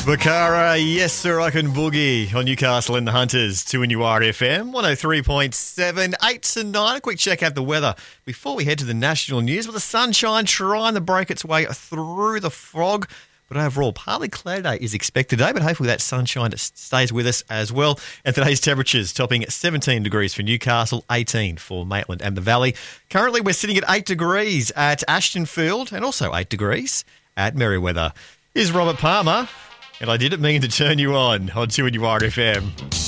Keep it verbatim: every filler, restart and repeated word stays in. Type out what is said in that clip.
Bakara, yes sir, I can boogie on Newcastle and the Hunters, two N U R F M, one oh three point seven, eight to nine. A quick check out the weather before we head to the national news. With the sunshine trying to break its way through the fog, but overall, partly cloudy day is expected today, but hopefully that sunshine stays with us as well. And today's temperatures topping seventeen degrees for Newcastle, eighteen for Maitland and the Valley. Currently, we're sitting at eight degrees at Ashtonfield and also eight degrees at Merriweather. Here's Robert Palmer, and I didn't mean to turn you on on two N U R F M.